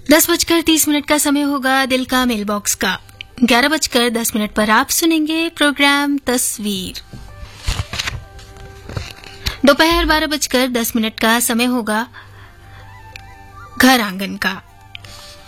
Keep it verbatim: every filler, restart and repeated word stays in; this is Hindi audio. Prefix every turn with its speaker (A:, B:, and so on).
A: दस बजकर तीस मिनट का समय होगा दिल का मेल बॉक्स का। ग्यारह बजकर दस मिनट पर आप सुनेंगे प्रोग्राम तस्वीर। दोपहर बारह बजकर दस मिनट का समय होगा घर आंगन का।